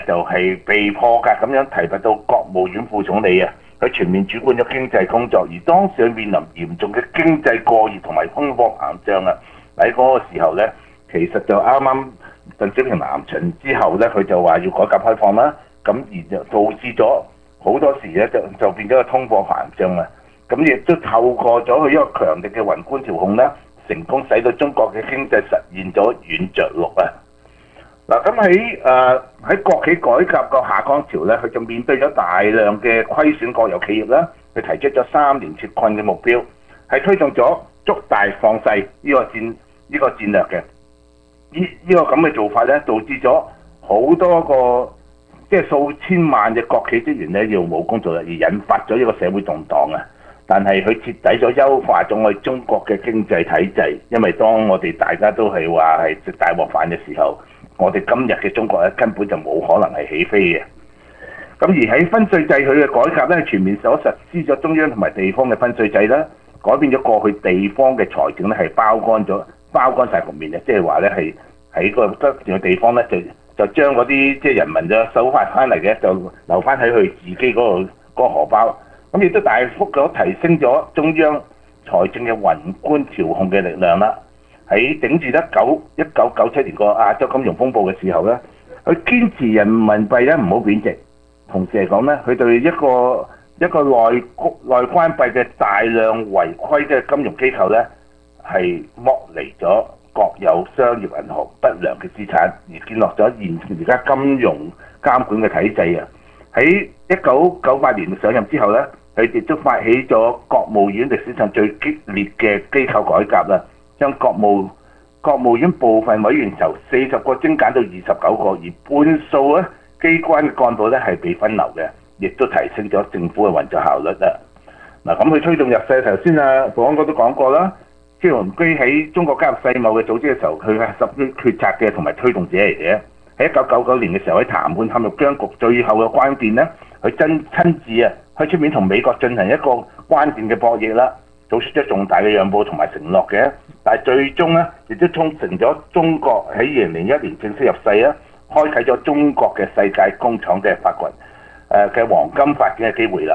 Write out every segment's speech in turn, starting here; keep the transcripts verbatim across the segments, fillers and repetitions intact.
就係被破格咁樣提拔到國務院副總理啊，佢全面主管咗經濟工作，而當時佢面臨嚴重嘅經濟過熱同埋通貨膨脹啊。喺嗰個時候咧，其實就啱啱鄧小平南巡之後咧，佢就話要改革開放啦，咁而就導致咗好多時咧就就變咗個通貨膨脹啊。咁亦都透過咗佢一個強力嘅宏觀調控咧，成功使到中國嘅經濟實現咗軟着陸啊！嗱，咁喺誒喺國企改革個下降潮咧，佢就面對咗大量嘅虧損國有企業啦，佢提出咗三年脫困嘅目標，係推動咗捉大放細呢個戰呢個戰略嘅。呢呢個咁嘅做法咧，導致咗好多個即係數千萬嘅國企職員咧要冇工作啦，而引發咗呢個社會動盪啊！但係佢徹底咗優化咗我哋中國嘅經濟體制，因為當我哋大家都係話係食大鍋飯嘅時候，我哋今日嘅中國咧根本就冇可能係起飛嘅。咁而喺分稅制佢嘅改革咧，全面所實施咗中央同埋地方嘅分稅制啦，改變咗過去地方嘅財政咧係包乾咗包乾晒局面嘅，即係話咧係喺個得嘅地方咧就就將嗰啲即係人民嘅收翻翻嚟嘅就留翻喺佢自己嗰個嗰個荷包。咁亦都大幅咁提升咗中央財政嘅宏觀調控嘅力量啦。喺頂住得九一九九七年個亞洲金融風暴嘅時候咧，佢堅持人民幣咧唔好貶值，同時嚟講咧，佢對一個一個內內關閉嘅大量違規嘅金融機構咧，係剝離咗國有商業銀行不良嘅資產，而建立咗現而家金融監管嘅體制啊！喺一九九八年上任之後咧，佢亦都發起咗國務院歷史上最激烈嘅機構改革啦，將國務國務院部分委員由四十個精簡到二十九個，而半數咧機關嘅幹部咧係被分流嘅，亦都提升咗政府嘅運作效率啦。嗱，咁佢推動入世頭先啊，保安哥都講過啦，朱鎔基喺中國加入世貿嘅組織嘅時候，佢係十於決策嘅同埋推動者嚟嘅。喺一九九九年嘅時候，喺談判陷入僵局最後嘅關鍵咧，佢真親自啊喺出面同美國進行一個關鍵嘅博弈啦，做出咗重大嘅讓步同埋承諾嘅。但係最終咧，亦都促成咗中國喺二零零一年正式入世啊，開啟咗中國嘅世界工廠嘅發掘誒嘅黃金發展嘅機會啦。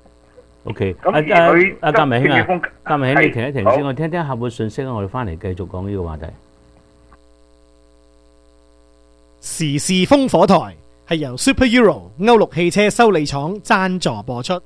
OK， 阿阿阿鑑明兄啊，鑑明兄你停一停先，我聽聽客戶信息啊，我哋翻嚟繼續講呢個話題。 時事風火台係由 Super Euro 歐陸汽車修理廠贊助播出。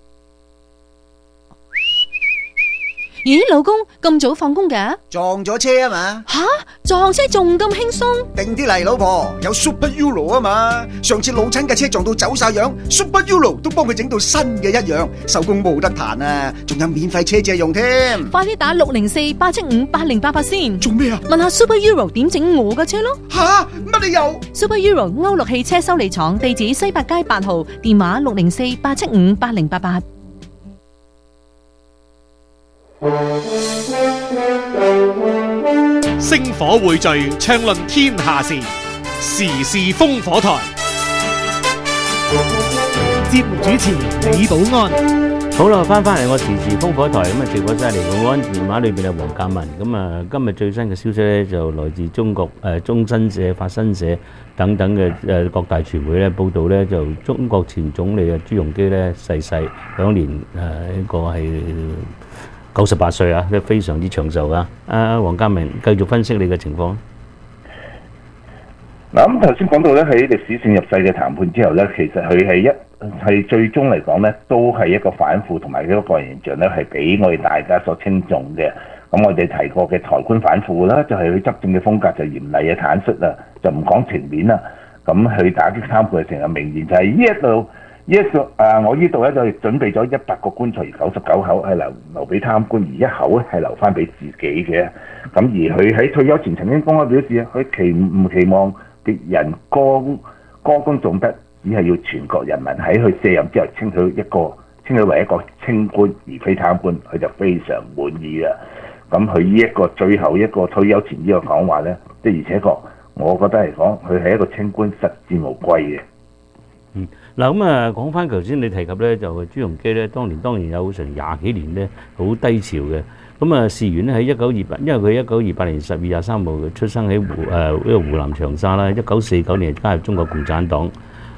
咦，老公咁早放工嘅？ 撞咗車啊嘛！ 吓，撞車仲咁輕鬆？ 定啲嚟，老婆，有 Super Euro 啊嘛！上次老親嘅車撞到走晒樣 ，Super Euro 都幫佢整到新嘅一樣，手工冇得彈啊！仲有免費車借用添。 快啲打六零四八七五八零八八先。 做咩啊？ 問下 Super Euro 點整我嘅車咯。 吓，乜你又 ？Super Euro 歐陸汽車修理廠，地址西八街八號，電話六零四八七五八零八八。 星火匯聚，暢論天下事，時事風火台。節目主持李寶安。 好啦，翻翻嚟我時事風火台咁啊，直播室嚟講，我電話裏邊係黃鑑文。咁啊，今日最新嘅消息咧，就來自中國誒中新社、法新社等等嘅誒各大傳媒咧報道咧，就中國前總理啊朱鎔基咧逝世，享年誒一個係九十八歲啊，都非常之長壽啊！阿黃鑑明繼續分析你嘅情況。 嗱，咁頭先講到咧，喺歷史性入世嘅談判之後咧，其實佢係一係最終嚟講咧，都係一個反腐同埋一個個人形象咧，係俾我哋大家所稱重嘅。咁我哋提過嘅抬棺反腐啦，就係佢執政嘅風格就嚴厲嘅坦率啦，就唔講情面啦。咁佢打擊貪腐嘅成日名言就係呢一度。呢一個啊，我呢度咧就準備咗一百個棺材，而九十九口係留留俾貪官，而一口咧係留翻俾自己嘅。咁而佢喺退休前曾經公開表示，佢期唔期望別人歌歌功頌德，只係要全國人民喺佢卸任之後稱佢一個稱佢為一個清官，而非貪官，佢就非常滿意啦。咁佢呢一個最後一個退休前呢個講話咧，的而且確，我覺得嚟講，佢係一個清官實至無歸嘅。 嗯，嗱咁啊，講翻頭先你提及咧，就朱鎔基咧，當年當然有成廿幾年咧，好低潮嘅。咁啊，事緣咧喺一九二八，因為佢一九二八年十二月廿三號出生喺湖誒呢個湖南長沙啦。一九四九年加入中國共產黨。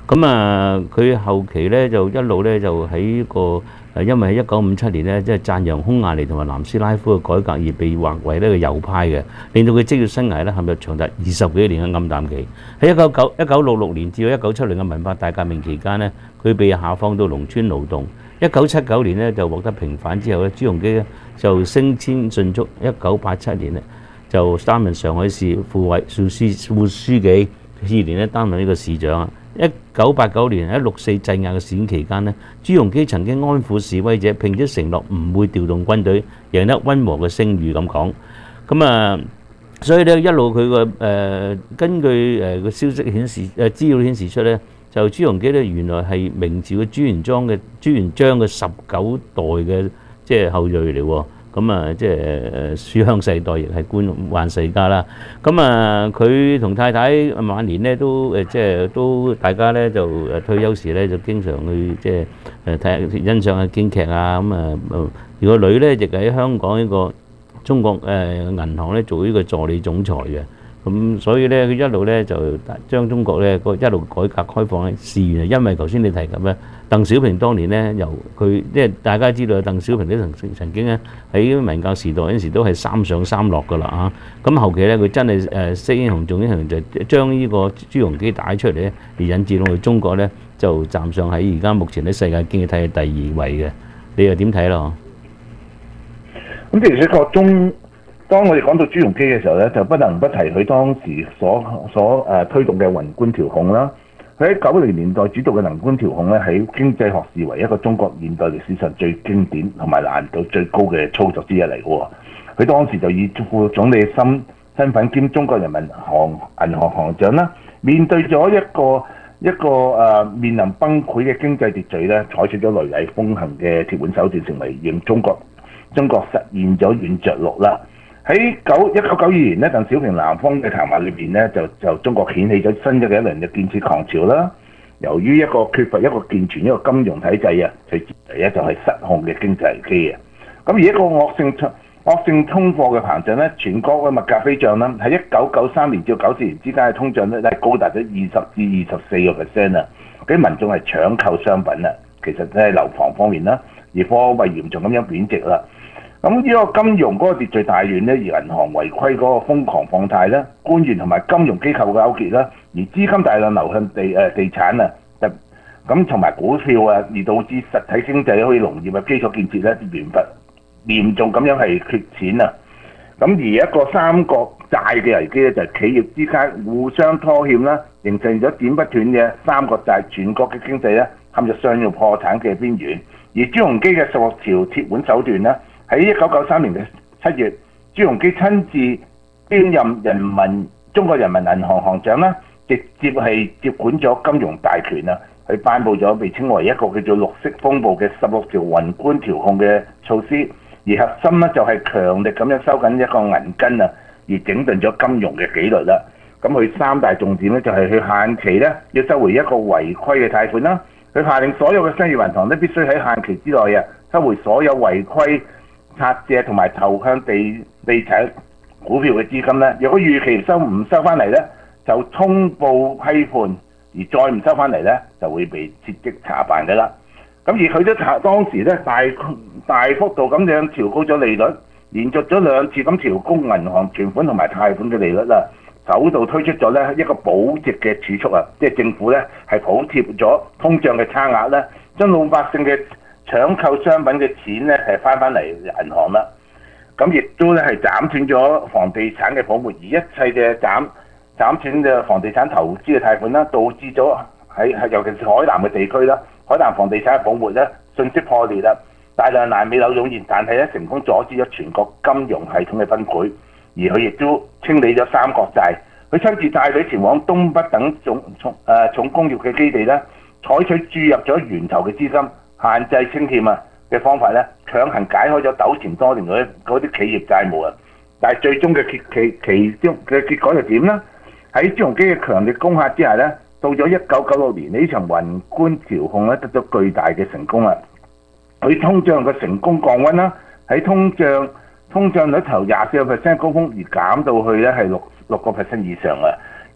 咁啊，佢後期咧就一路咧就喺個誒，因為喺一九五七年咧，即係讚揚匈牙利同埋南斯拉夫嘅改革而被劃為呢個右派嘅，令到佢職業生涯咧陷入長達二十幾年嘅暗淡期。喺一九九一九六六年至到一九七零嘅文化大革命期間呢，佢被下放到農村勞動。一九七九年呢就獲得平反之後咧，朱鎔基咧就升遷迅速。一九八七年呢就擔任上海市副委副書副書記，次年咧擔任呢個市長啊。一九八九年喺六四鎮壓嘅事件期間呢，朱鎔基曾經安撫示威者，並且承諾唔會調動軍隊，贏得溫和嘅聲譽咁講。咁啊，所以咧一路佢個誒根據誒個消息顯示誒資料顯示出咧，就朱鎔基咧原來係明朝嘅朱元璋嘅朱元璋嘅十九代嘅即係後裔嚟喎。咁啊，即係誒書香世代，亦係官宦世家啦。咁啊，佢同太太晚年咧都誒，即係都大家咧就誒退休時咧就經常去即係誒睇下欣賞下京劇啊。咁啊，而個女咧亦喺香港呢個中國誒銀行咧做呢個助理總裁嘅。咁所以咧，佢一路咧就將中國咧個一路改革開放咧，事源係因為頭先你提及咧，鄧小平當年咧由佢即係大家知道鄧小平咧曾曾經咧喺文革時代嗰陣時都係三上三落噶啦嚇。咁後期咧佢真係誒識英雄重英雄，就將呢個朱鎔基帶出嚟咧，而引致到我哋中國咧就站上喺而家目前喺世界經濟體系第二位嘅。你又點睇咯？ 咁的而且確中。當我哋講到朱鎔基嘅時候咧，就不能不提佢當時所所誒、呃、推動嘅宏觀調控啦。佢喺九零年代主導嘅宏觀調控咧，喺經濟學視為一個中國現代歷史上最經典同埋難度最高嘅操作之一嚟嘅喎。佢當時就以副總理身身份兼中國人民行銀行行長啦，面對咗一個一個誒、呃、面臨崩潰嘅經濟秩序咧，採取咗雷厲風行嘅鐵腕手段，成為讓中國中國實現咗軟着陸啦。喺九一九九二年咧，鄧小平南方嘅談話裏邊咧，就就中國掀起咗新嘅一輪嘅建設狂潮啦。由於一個缺乏一個健全一個金融體制啊，隨之嚟咧就係失控嘅經濟危機啊。咁而一個惡性惡性通貨嘅膨脹咧，全國嘅物價飛漲啦，喺一九九三年至九四年之間嘅通脹咧，係高達咗二十至二十四個 percent 啊！啲民眾係搶購商品啊，其實咧樓房方面啦，而貨幣嚴重咁樣貶值啦。咁呢個金融嗰個秩序大亂咧，而銀行違規嗰個瘋狂放貸咧，官員同埋金融機構嘅勾結啦，而資金大量流向地誒地產啊，咁同埋股票啊，而導致實體經濟好似農業嘅基礎建設咧，嚴乏嚴重咁樣係缺錢啊！咁而一個三角債嘅危機咧，就係企業之間互相拖欠啦，形成咗剪不斷嘅三角債，全國嘅經濟咧陷入商業破產嘅邊緣。而朱鎔基嘅十六條鐵腕手段咧，喺一九九三年嘅七月，朱鎔基親自兼任人民中國人民銀行行長啦，直接係接管咗金融大權啊！佢頒布咗被稱為一個叫做綠色風暴嘅十六條宏觀調控嘅措施，而核心咧就係強力咁樣收緊一個銀根啊，而整頓咗金融嘅紀律啦。咁佢三大重點咧就係佢限期咧要收回一個違規嘅貸款啦，佢下令所有嘅商業銀行咧必須喺限期之內啊收回所有違規拆借同埋投向地地產股票嘅資金咧，如果預期收唔收翻嚟咧，就通報批判，而再唔收翻嚟咧，就會被撤職查辦嘅啦。咁而佢都當時咧大大幅度咁樣調高咗利率，連續咗兩次咁調高銀行存款同埋貸款嘅利率啦，首度推出咗咧一個保值嘅儲蓄啊，即係政府咧係補貼咗通脹嘅差額咧，將老百姓嘅搶購商品嘅錢咧係翻返嚟銀行啦。咁亦都咧係斬斷咗房地產嘅泡沫，而一切嘅斬斬斷嘅房地產投資嘅貸款啦，導致咗喺係尤其是海南嘅地區啦，海南房地產嘅泡沫咧瞬息破裂啦，大量爛尾樓湧現，但係咧成功阻止咗全國金融系統嘅崩潰，而佢亦都清理咗三角債，佢親自帶隊前往東北等重重誒、呃、重工業嘅基地咧，採取注入咗源頭嘅資金，限制清欠啊嘅方法咧，強行解開咗糾纏多年嗰啲企業債務啊！但係最終嘅結其其中嘅結果係點咧？喺朱鎔基嘅強力攻壓之下咧，到咗一九九六年呢場宏觀調控咧得咗巨大嘅成功啦！佢通脹嘅成功降溫啦，喺通脹通脹率頭廿四個 percent 高峰而減到去咧係六六個 percent 以上啊！而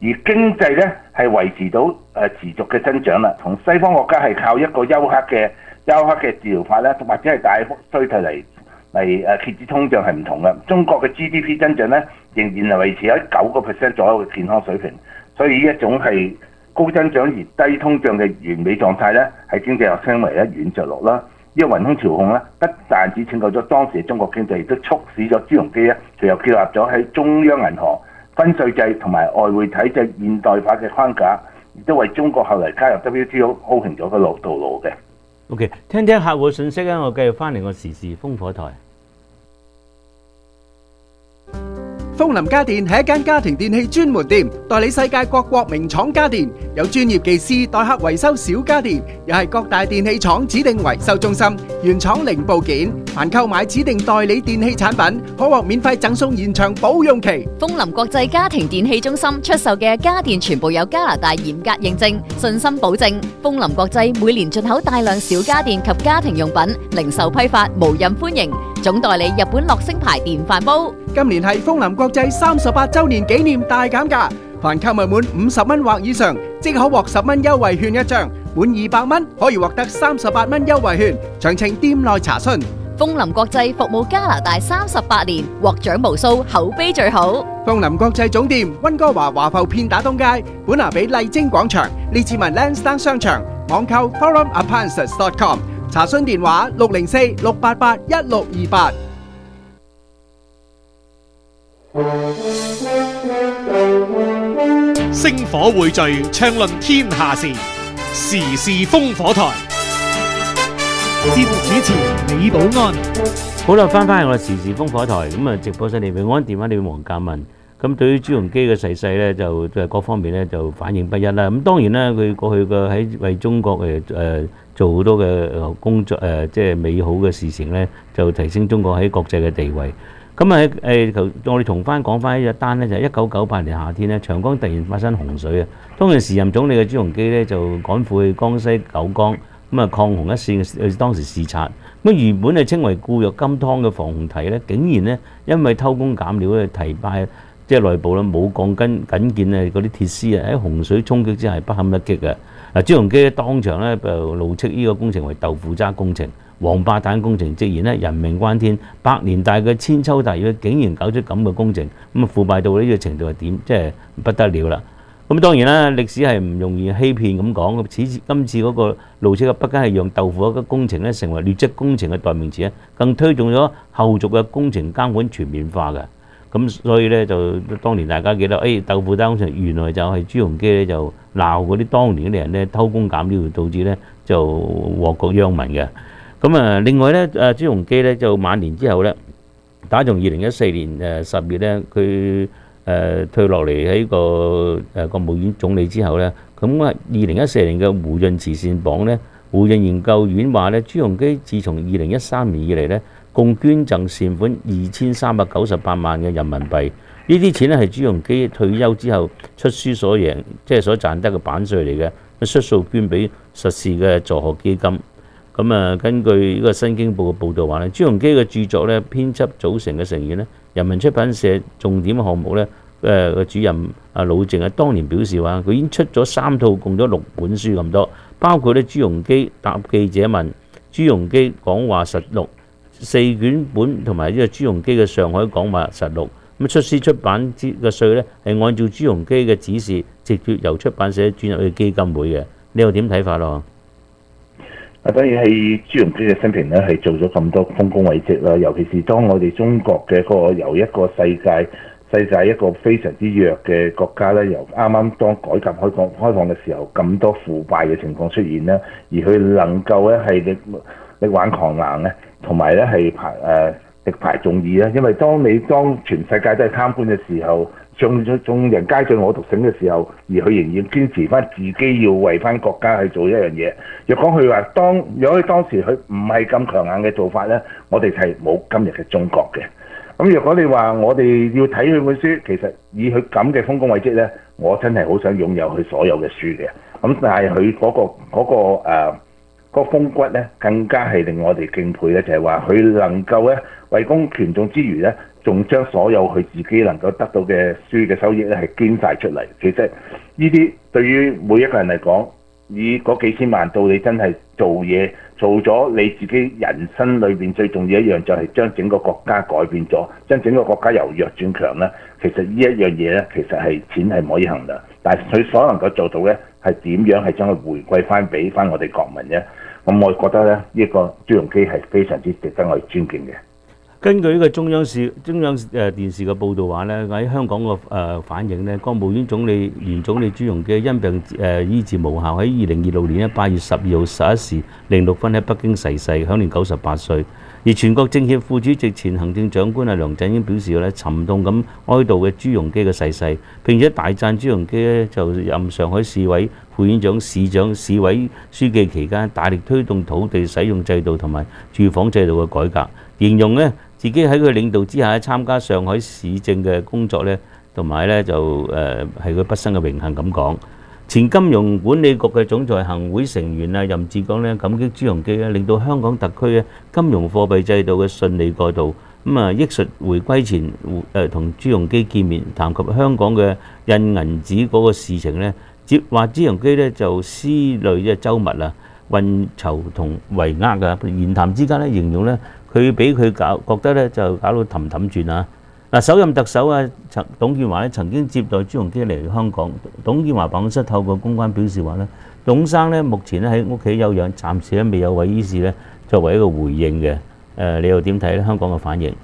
而經濟咧係維持到誒、呃、持續嘅增長啦。同西方國家係靠一個休克嘅休克嘅治療法咧，或者係大幅衰退嚟嚟誒遏制通脹係唔同嘅。中國嘅 G D P 增長咧仍然係維持喺九個 percent 左右嘅健康水平，所以呢一種係高增長而低通脹嘅完美狀態咧，係經濟學稱為咧軟着陸啦。呢個雲通調控咧，不但只拯救咗當時嘅中國經濟，亦都促使咗朱鎔基咧，隨後建立咗喺中央銀行、分稅制同埋外匯體制現代化嘅框架，亦都為中國後嚟加入 W T O 鋪平咗個路道路嘅。 OK， 聽聽客戶信息啊，我繼續翻嚟個時事烽火台。 風林家電係一間家庭電器專門店，代理世界各國名廠家電，有專業技師代客維修小家電，又係各大電器廠指定維修中心，原廠零部件。凡購買指定代理電器產品，可獲免費贈送延長保用期。 風林國際家庭電器中心出售嘅家電全部有加拿大嚴格認證，信心保證。風林國際每年進口大量小家電及家庭用品，零售批發無任歡迎。總代理日本樂聲牌電飯煲。 今年係風林國際三十八周年紀念大減價，凡購物滿五十蚊或以上，即可獲十蚊優惠券一張；滿二百蚊可以獲得三十八蚊優惠券。詳情店內查詢。 風林國際服務加拿大三十八年，獲獎無數，口碑最好。 風林國際總店溫哥華華埠片打東街，本拿比麗晶廣場，列治文 Lansdowne 商場，網購 forum appliances dot com。查詢電話六零四六八八一六二八。 星火匯聚，暢論天下事，時事烽火台。節目主持李寶安。 好啦，翻返去我哋時事烽火台，咁啊直播室李寶安，電話你黃鑑文。咁對於朱鎔基嘅逝世咧，就就各方面咧就反應不一啦。咁當然啦，佢過去嘅喺為中國誒誒做好多嘅工作誒，即係美好嘅事情咧，就提升中國喺國際嘅地位。咁啊誒，頭我哋同翻講翻一單咧，就係一九九八年夏天咧，長江突然發生洪水啊！當時時任總理嘅朱鎔基咧就趕赴去江西九江，咁啊抗洪一線去當時視察。咁原本係稱為固若金湯嘅防洪堤咧，竟然咧因為偷工減料咧堤壩。即係內部咧冇鋼筋緊建啊，嗰啲鐵絲啊喺洪水衝擊之下係不堪一擊嘅。嗱，朱鎔基當場咧就怒斥呢個工程為豆腐渣工程、王八蛋工程，直言咧人命關天，百年大嘅千秋大業竟然搞出咁嘅工程，咁啊腐敗到呢個程度係點？即係不得了啦！咁當然啦，歷史係唔容易欺騙咁講。此次今次嗰個怒斥嘅不僅係讓豆腐嘅工程咧成為劣質工程嘅代名詞啊，更推動咗後續嘅工程監管全面化嘅。咁所以咧就當年大家記得，誒、哎、豆腐渣工程原來就係朱鎔基咧就鬧嗰啲當年嗰啲人咧偷工減料，導致咧就禍國殃民嘅。咁啊，另外咧誒朱鎔基咧就晚年之後咧，打從二零一四年誒十月咧，佢誒退落嚟喺個誒國務院總理之後咧，咁啊二零一四年嘅胡潤慈善榜咧，胡潤研究院話咧，朱鎔基自從二零一三年以嚟咧，共捐贈善款二千三百九十八萬嘅人民幣，呢啲錢咧係朱鎔基退休之後出書所贏，即係所賺得嘅版稅嚟嘅，悉數捐俾實事嘅助學基金。咁啊，根據呢個《新京報》嘅報導話咧，朱鎔基嘅著作咧編輯組成嘅成員咧，人民出版社重點項目咧，誒嘅主任啊魯靜啊，當年表示話，佢已經出咗三套，共咗六本書咁多，包括咧朱鎔基答記者問、朱鎔基講話實錄四卷本，同埋呢個朱鎔基嘅上海講話實錄。咁出書出版之嘅稅咧，係按照朱鎔基嘅指示，直接由出版社轉入去基金會嘅。你又點睇法咯？ 啊，當然係朱鎔基嘅生平咧，係做咗咁多豐功偉績啦。尤其是當我哋中國嘅個由一個世界世界一個非常之弱嘅國家咧，由啱啱當改革開放開放嘅時候，咁多腐敗嘅情況出現咧，而佢能夠咧係力力挽狂瀾咧，同埋咧係排誒力排眾議咧。因為當你當全世界都係貪官嘅時候，眾眾人皆醉我獨醒嘅時候，而佢仍然堅持翻自己要為翻國家去做一樣嘢。若講佢話當，如果佢當時佢唔係咁強硬嘅做法咧，我哋係冇今日嘅中國嘅。咁若果你話我哋要睇佢本書，其實以佢咁嘅豐功偉績咧，我真係好想擁有佢所有嘅書嘅。咁但係佢嗰個嗰、嗰個誒個風骨咧更加係令我哋敬佩咧，就係話佢能夠咧為公權眾之餘咧，仲將所有佢自己能夠得到嘅書嘅收益咧係捐晒出嚟。其實呢啲對於每一個人嚟講，以嗰幾千萬到你真係做嘢，做咗你自己人生裏邊最重要一樣，就係將整個國家改變咗，將整個國家由弱轉強咧。其實呢一樣嘢咧，其實係錢係唔可以衡量，但係佢所能夠做到咧，係點樣係將佢回饋翻俾翻我哋國民啫。咁我覺得咧，呢個朱鎔基係非常之值得我哋尊敬嘅。 根據呢個中央視中央誒電視嘅報導話咧，喺香港個誒反應咧，國務院總理原總理朱鎔基因病誒醫治無效，喺二零二六年咧八月十二號十一時零六分喺北京逝世，享年九十八歲。而全國政協副主席、前行政長官啊梁振英表示咧，沉痛咁哀悼嘅朱鎔基嘅逝世，並且大讚朱鎔基咧就任上海市委副院長、市長、市委書記期間，大力推動土地使用制度同埋住房制度嘅改革，形容咧自己喺佢領導之下參加上海市政嘅工作咧，同埋咧就誒係佢畢生嘅榮幸咁講。前金融管理局嘅總裁行會成員啊任志剛咧感激朱鎔基咧，令到香港特區嘅金融貨幣制度嘅順利過渡。咁啊，憶述回歸前誒同朱鎔基見面，談及香港嘅印銀紙嗰個事情咧，接話朱鎔基咧就思慮即係周密啊，運籌同帷幄嘅言談之間咧，形容咧佢俾佢搞覺得咧就搞到氹氹轉啊！嗱，首任特首啊，曾董建華咧曾經接待朱鎔基嚟香港。董建華辦公室透過公關表示話咧，董生咧目前咧喺屋企休養，暫時咧未有為呢事咧作為一個回應嘅。誒，你又點睇咧？香港嘅反應？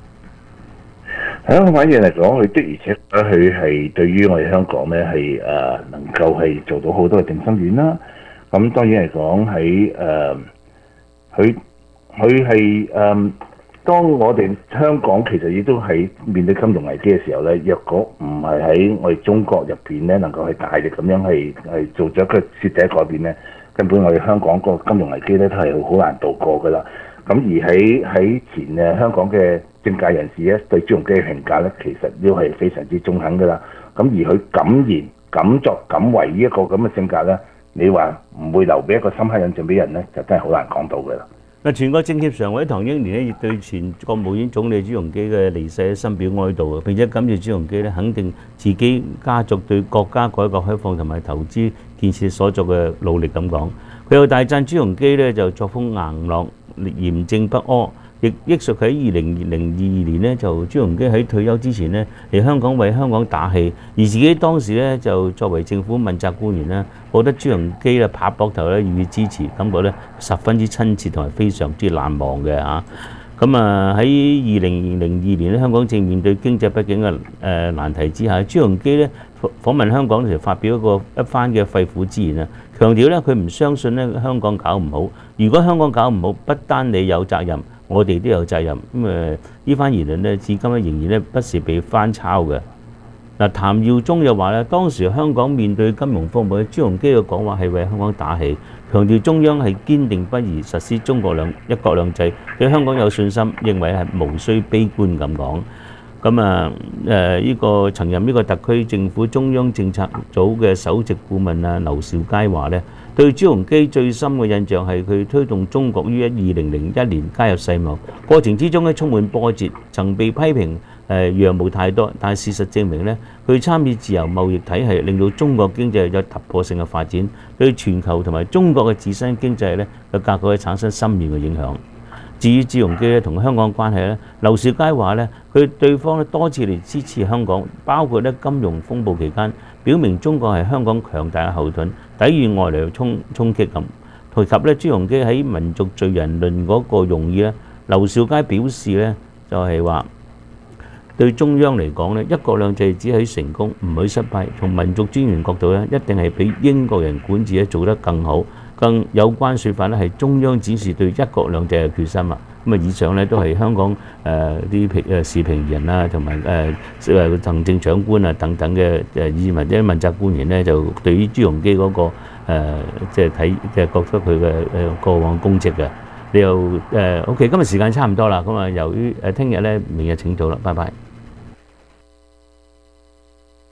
香港反應嚟講，佢的而且確佢係對於我哋香港咧係誒能夠係做到好多嘅定心丸啦。咁當然嚟講喺誒佢佢係誒。當我哋香港其實亦都喺面對金融危機嘅時候咧，若果唔係喺我哋中國入邊咧，能夠係大力咁樣係係做咗一個徹底改變咧，根本我哋香港個金融危機咧都係好難度過噶啦。咁而喺喺前誒香港嘅政界人士咧對朱鎔基嘅評價咧，其實都係非常之中肯噶啦。咁而佢敢言敢作敢為呢一個咁嘅性格咧，你話唔會留俾一個深刻印象俾人咧，就真係好難講到噶啦。 嗱，全國政協常委唐英年咧亦對前國務院總理朱鎔基嘅離世深表哀悼啊，並且感謝朱鎔基咧肯定自己家族對國家改革開放同埋投資建設所作嘅努力咁講。佢又大讚朱鎔基咧就作風硬朗、嚴正不阿，亦憶述喺二零零二年咧就朱鎔基喺退休之前咧嚟香港為香港打氣，而自己當時咧就作為政府問責官員咧，覺得朱鎔基咧拍膊頭咧予以支持，感覺咧十分之親切同埋非常之難忘嘅嚇。咁啊喺二零零二年咧，香港正面對經濟不景嘅誒難題之下，朱鎔基咧訪問香港時發表一個一番嘅肺腑之言啊，強調咧佢唔相信咧香港搞唔好，如果香港搞唔好，不單你有責任，我哋都有責任。咁誒呢番言論咧，至今咧仍然咧不時被翻抄嘅。嗱，譚耀宗又話咧，當時香港面對金融風暴，朱鎔基嘅講話係為香港打氣，強調中央係堅定不移實施中國兩一國兩制，對香港有信心，認為係無需悲觀咁講。咁啊誒呢個曾任呢個特區政府中央政策組嘅首席顧問啊劉兆佳話咧，對朱鎔基最深嘅印象係佢推動中國於二零零一年加入世貿過程之中咧充滿波折，曾被批評誒讓步太多，但係事實證明咧，佢參與自由貿易體系，令到中國經濟有突破性嘅發展，對全球同埋中國嘅自身經濟咧嘅格局產生深遠嘅影響。至於朱鎔基咧同香港關係咧，劉兆佳話咧，佢對方咧多次嚟支持香港，包括咧金融風暴期間，表明中國係香港強大嘅後盾，抵禦外來衝衝擊咁。提及咧朱鎔基喺民族罪人論嗰個用意咧，劉兆佳表示咧就係話，對中央嚟講咧，一國兩制只許成功，唔許失敗。從民族尊嚴角度咧，一定係比英國人管治咧做得更好。更有關説法咧，係中央展示對一國兩制嘅決心啊！咁啊，以上咧都係香港誒啲評誒時評人啊，同埋誒誒行政長官啊等等嘅誒以或者問責官員咧，就對於朱鎔基嗰個誒即係睇即係覺得佢嘅誒過往功績嘅。你又誒 OK， 今日時間差唔多啦，咁啊由於誒聽日咧明日請早啦，拜拜。 哇！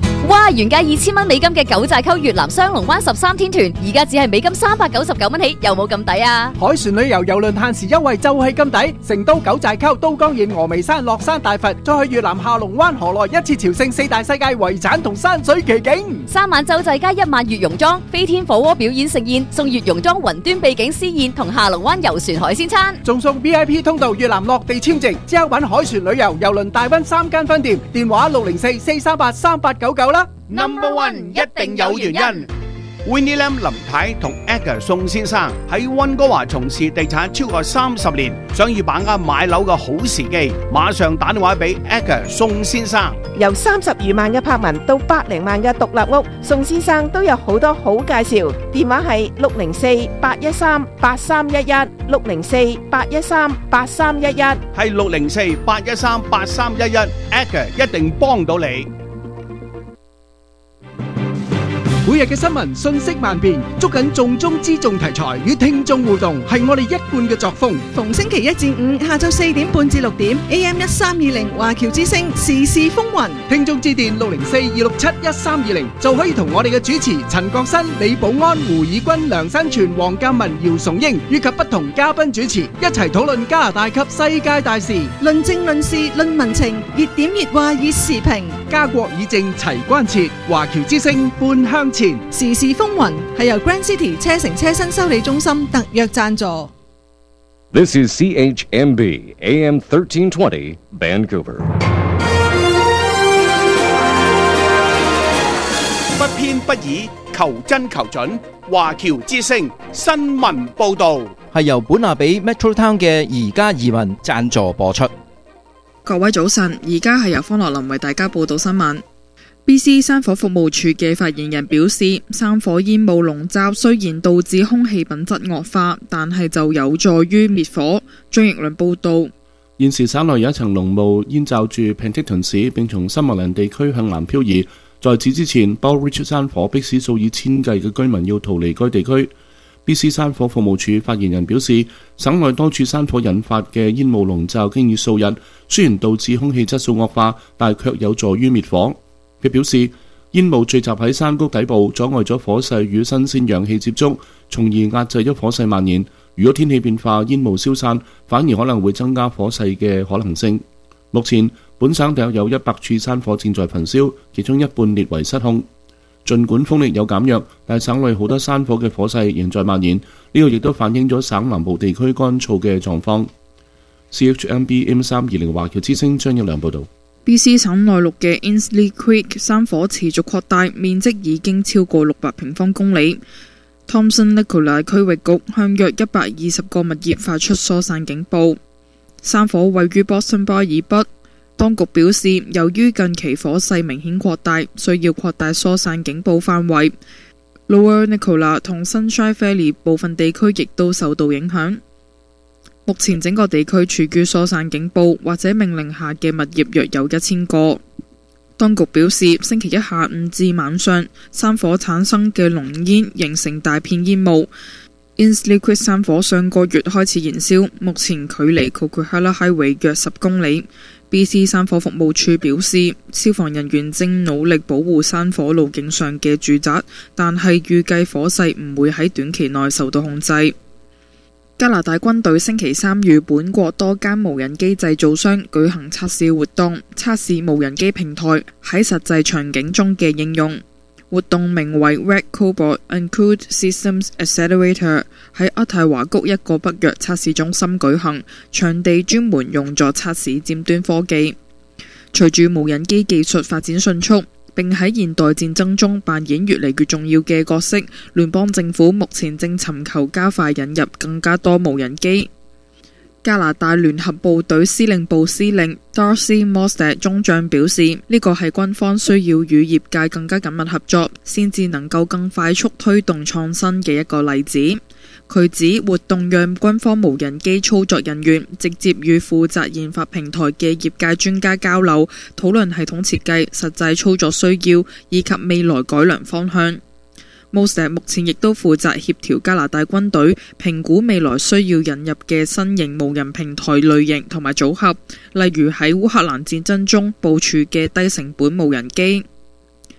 原價二千蚊美金嘅九寨溝越南雙龍灣十三天團，而家只係美金三百九十九蚊起，有冇咁抵啊？ 海船旅遊郵輪限時優惠就係咁抵，成都九寨溝、都江堰、峨眉山、樂山大佛，再去越南下龍灣河內，一次朝聖四大世界遺產同山水奇景。 三晚洲際加一晚月榕莊，飛天火鍋表演盛宴，送月榕莊雲端秘境私宴同下龍灣遊船海鮮餐， 仲送 V I P 通道越南落地簽證，即刻搵海船旅遊郵輪大溫三間分店，電話六零四四三八三八九九啦。 Number One 一定有原因。Winnie Lam 林太同 Edgar 宋先生喺溫哥華從事地產超過三十年，想要把握買樓嘅好時機，馬上打電話俾 Edgar 宋先生。 由三十餘萬嘅柏文到百零萬嘅獨立屋，宋先生都有好多好介紹。電話係六零四八一三八三一一，六零四八一三八三一一， 係六零四八一三八三一一 ，Edgar 一定幫到你。 每日嘅新聞信息萬變，捉緊重中之重題材與聽眾互動，係我哋一貫嘅作風。 逢星期一至五下晝四點半至六點 ，A M 一三二零華僑之聲時事風雲。 聽眾致電六零四二六七一三二零就可以同我哋嘅主持陳國新、李寶安、胡以軍、梁新全、黃鑑文、姚崇英以及不同嘉賓主持一齊討論加拿大及世界大事， 論政論事論民情，熱點熱話熱時評， 家國以正齊關切，華僑之聲半向前。 時事風雲係由 Grand City 車城車身修理中心特約贊助。 This is C H M B A M thirteen twenty Vancouver。 不偏不倚，求真求準，華僑之聲新聞報導係由本拿比 Metro Town 嘅宜家移民贊助播出。 各位早晨，而家係由方樂林為大家報道新聞。B C 山火服務處嘅發言人表示，山火煙霧籠罩雖然導致空氣品質惡化，但係就有助於滅火。張奕倫報道， 現時省內有一層濃霧煙罩住 Penticton 市，並從森莫蘭地區向南漂移。在此之前 Bowridge 山火迫使數以千計嘅居民要逃離該地區。B C 山火服務處發言人表示，省內多處山火引發嘅煙霧籠罩經已數日，雖然導致空氣質素惡化，但卻有助於滅火。佢表示，煙霧聚集喺山谷底部，阻礙咗火勢與新鮮氧氣接觸，從而壓制咗火勢蔓延。如果天氣變化，煙霧消散，反而可能會增加火勢嘅可能性。目前，本省大約有一百處山火正在焚燒，其中一半列為失控。儘管風力有減弱，但省內好多山火嘅火勢仍在蔓延，呢個亦都反映咗省南部地區乾燥嘅狀況。C H M B M 三二零華僑之聲張一良報導。 B C 省內陸嘅 Insley Creek 山火持續擴大，面積已經超過六百平方公里。Thompson Nicola 區域局向約一百二十個物業發出疏散警報。山火位於 Boston Bar 以北，當局表示，由於近期火勢明顯擴大，需要擴大疏散警報範圍。Lower Nicola 同 Sunshine Valley 部分地區亦都受到影響。目前整個地區處於疏散警報或者命令下嘅物業約有一千個。當局表示，星期一下午至晚上，山火產生嘅濃煙形成大片煙霧。Insley Creek 山火上個月開始燃燒，目前距離 Coquihalla Highway 約十公里。B C 山火服務處表示，消防人員正努力保護山火路徑上嘅住宅，但係預計火勢唔會喺短期內受到控制。加拿大軍隊星期三與本國多間無人機製造商舉行測試活動，測試無人機平台喺實際場景中嘅應用。活動名為 Red Cobalt Uncrewed Systems Accelerator， 喺渥太華谷一個北約測試中心舉行，場地專門用作測試尖端科技。隨住無人機技術發展迅速，並喺現代戰爭中扮演越嚟越重要嘅角色，聯邦政府目前正尋求加快引入更加多無人機。加拿大聯合部隊司令部司令 Darcy Mostert 中將表示，呢個係軍方需要與業界更加緊密合作，先至能夠更快速推動創新嘅一個例子。佢指活動讓軍方無人機操作人員直接與負責研發平台嘅業界專家交流，討論系統設計、實際操作需要以及未來改良方向。Mostert 目前亦都負責協調加拿大軍隊評估未來需要引入嘅新型無人平台類型同埋組合，例如喺烏克蘭戰爭中部署嘅低成本無人機。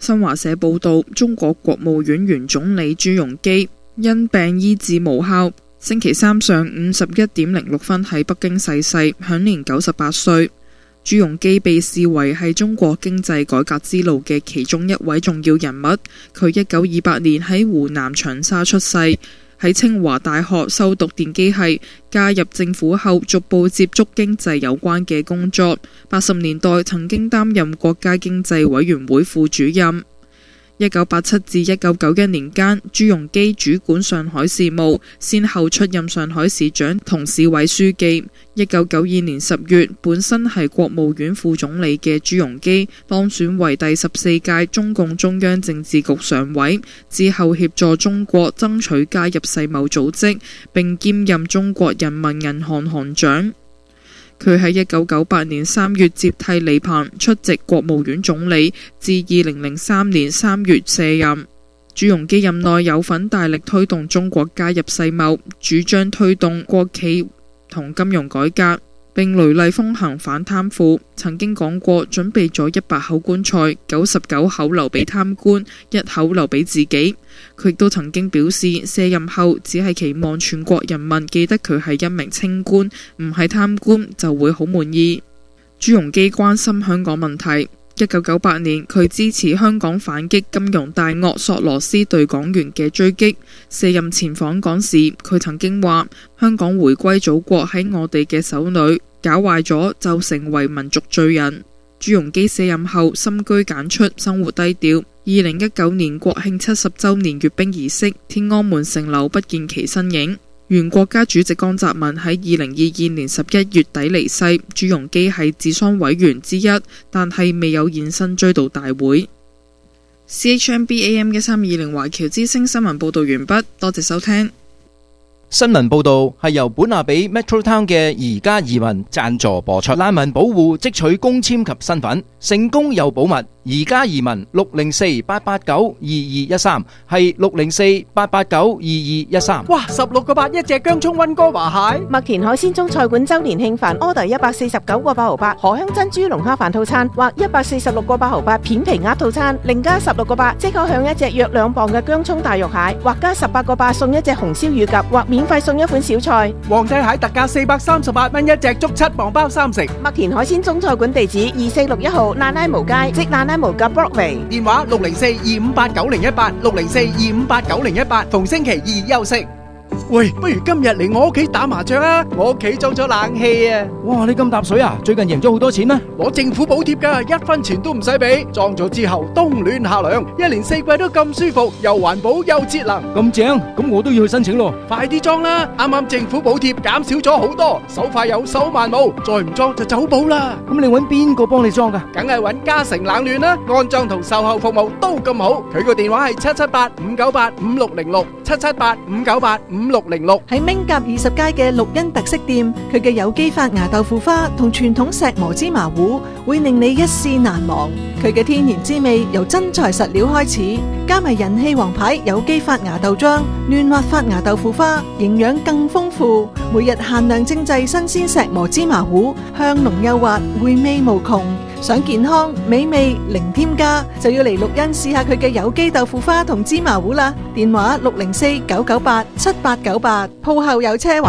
新華社報導，中國國務院原總理朱鎔基因病醫治無效，星期三上午十一點零六分喺北京逝世，享年九十八歲。朱鎔基被視為係中國經濟改革之路嘅其中一位重要人物。佢一九二八年喺湖南長沙出世，喺清華大學修讀電機系，加入政府後逐步接觸經濟有關嘅工作。八十年代曾經擔任國家經濟委員會副主任。一九八七至一九九一年間，朱鎔基主管上海事務，先後出任上海市長同市委書記。一九九二年十月，本身係國務院副總理嘅朱鎔基當選為第十四屆中共中央政治局常委，之後協助中國爭取加入世貿組織，並兼任中國人民銀行行長。佢喺一九九八年三月接替李鵬出席國務院總理，至二零零三年三月卸任。朱鎔基任內有份大力推動中國加入世貿，主張推動國企同金融改革，並雷厲風行反貪腐。曾經講過準備咗一百口棺材，九十九口留俾貪官，一口留俾自己。佢亦都曾經表示，卸任後只係期望全國人民記得佢係一名清官，唔係貪官，就會好滿意。朱鎔基關心香港問題。一九九八年，佢支持香港反擊金融大鱷索羅斯對港元嘅追擊。卸任前訪港時，佢曾經話：香港回歸祖國喺我哋嘅手裏，搞壞咗就成為民族罪人。朱鎔基卸任後深居簡出，生活低調。二零一九年國慶七十週年閱兵儀式，天安門城樓不見其身影。原國家主席江澤民喺二零二二年十一月底離世，朱鎔基係治喪委員之一，但係未有現身追悼大會。C H M B A M 一三二零華僑之聲新聞報道完畢，多謝收聽。 新聞報導係由本亞比 Metro Town 嘅宜家移民贊助播出。難民保護即取公簽及身份，成功又保密。宜家移民六零四八八九二二一三係六零四八八九二二一三。 哇！十六個八一隻薑葱溫哥華蟹。 麥田海鮮中菜館周年慶飯 order 一百四十九個八毫八，荷香珍珠龍蝦飯套餐或一百四十六個八毫八片皮鴨套餐，另加十六個八即可享一隻約兩磅嘅薑葱大肉蟹，或加十八個八送一隻紅燒乳鴿，或免費送一款小菜。 皇帝蟹特價四百三十八蚊一隻，足七磅包三成。 麥田海鮮中菜館地址二四六一號蘭拉無街，即蘭拉無街 Broadway。 電話六零四二五八九零一八，六零四二五八九零一八，逢星期二休息。喂，不如今日嚟我屋企打麻雀啊！我屋企裝咗冷氣啊！ 哇，你咁搭水啊？最近贏咗好多錢咩？ 攞政府補貼噶，一分錢都唔使俾。裝咗之後冬暖夏涼，一年四季都咁舒服，又環保又節能。 咁正，咁我都要去申請咯。 快啲裝啦！啱啱政府補貼減少咗好多，手快有手慢冇，再唔裝就走寶啦。 咁你搵邊個幫你裝噶？ 梗係搵嘉誠冷暖啦，安裝同售後服務都咁好。佢個電話係七七八五九八五六零六，七七八五九八五六零六。 喺明甲二十街嘅綠茵特色店，佢嘅有機發芽豆腐花同傳統石磨芝麻糊會令你一試難忘。佢嘅天然滋味由真材實料開始，加埋人氣王牌有機發芽豆漿、嫩滑發芽豆腐花，營養更豐富。每日限量精製新鮮石磨芝麻糊，香濃幼滑，回味無窮。想健康美味零添加，就要嚟綠茵試下佢嘅有機豆腐花同芝麻糊啦。電話六零四九九八七八九八，鋪後有車位。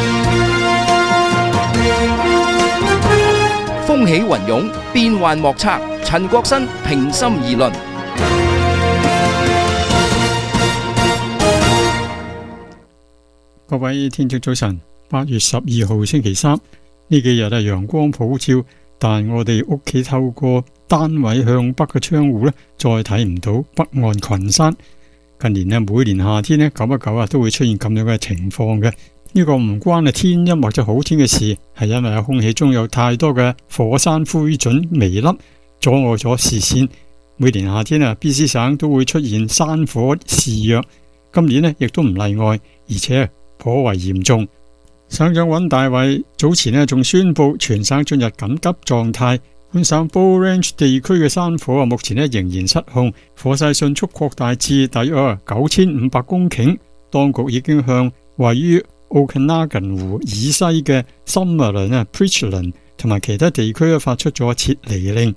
風起雲湧，變幻莫測。陳國新平心而論。 各位聽眾早晨，八月十二號星期三，呢幾日係陽光普照，但我哋屋企透過單位向北嘅窗戶呢，再睇唔到北岸群山。近年呢，每年夏天呢，久不久啊，都會出現咁樣嘅情況嘅。呢個唔關係天陰或者好天嘅事，係因為喺空氣中有太多嘅火山灰燼微粒阻礙咗視線。每年夏天啊，B C 省都會出現山火肆虐，今年呢亦都唔例外，而且頗為嚴重。省長尹大偉早前呢仲宣布全省進入緊急狀態。本省 Bull Range 地區嘅山火啊，目前呢仍然失控，火勢迅速擴大至大約九千五百公頃。當局已經向位於奧肯納根湖以西嘅森馬倫啊、Pritchland 同埋其他地區啊發出咗撤離令。